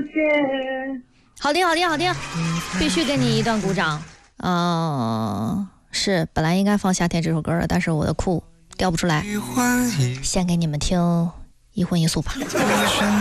好听，好听，好听，必须给你一段鼓掌。是本来应该放夏天这首歌的，但是我的库调不出来，先给你们听一荤一素吧。